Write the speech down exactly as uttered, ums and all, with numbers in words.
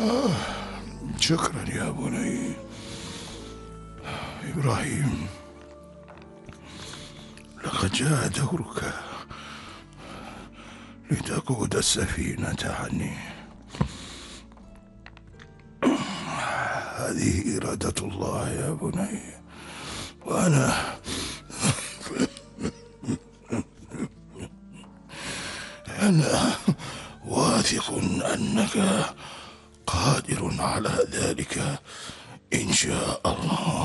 شكرا يا بني. إبراهيم، لقد جاء دورك لتقود السفينة عني. هذه إرادة الله يا بني، وأنا أنا واثق أنك قادر على ذلك إن شاء الله.